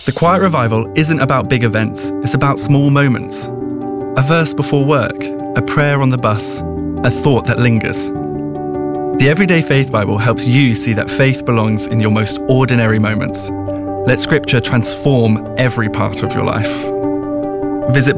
The Quiet Revival isn't about big events, it's about small moments. A verse before work, a prayer on the bus, a thought that lingers. The Everyday Faith Bible helps you see that faith belongs in your most ordinary moments. Let Scripture transform every part of your life. Visit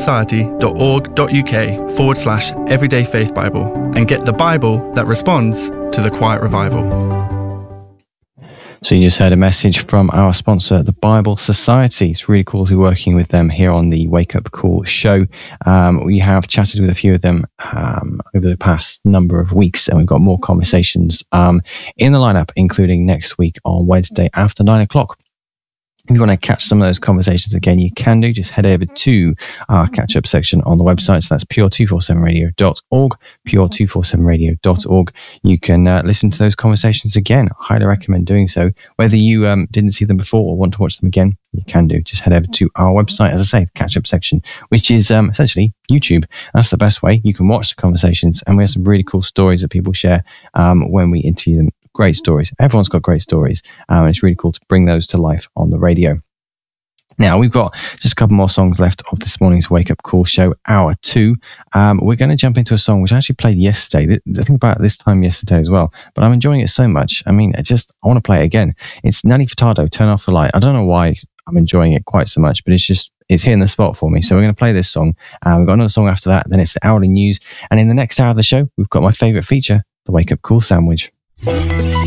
biblesociety.org.uk/Everyday Faith Bible and get the Bible that responds to the Quiet Revival. So you just heard a message from our sponsor, the Bible Society. It's really cool to be working with them here on the Wake Up Call show. We have chatted with a few of them over the past number of weeks, and we've got more conversations in the lineup, including next week on Wednesday after 9 o'clock. If you want to catch some of those conversations again, you can do. Just head over to our catch-up section on the website. So that's pure247radio.org, pure247radio.org. You can listen to those conversations again. I highly recommend doing so. Whether you didn't see them before or want to watch them again, you can do. Just head over to our website, as I say, the catch-up section, which is essentially YouTube. That's the best way. You can watch the conversations, and we have some really cool stories that people share when we interview them. Great stories. Everyone's got great stories. It's really cool to bring those to life on the radio. Now, we've got just a couple more songs left of this morning's Wake Up Call show, hour 2. We're going to jump into a song which I actually played yesterday. I think about this time yesterday as well, but I'm enjoying it so much. I mean, I want to play it again. It's Nelly Furtado, Turn Off the Light. I don't know why I'm enjoying it quite so much, but it's hitting the spot for me. So we're going to play this song. We've got another song after that. Then it's the hourly news. And in the next hour of the show, we've got my favorite feature, the Wake Up Call sandwich.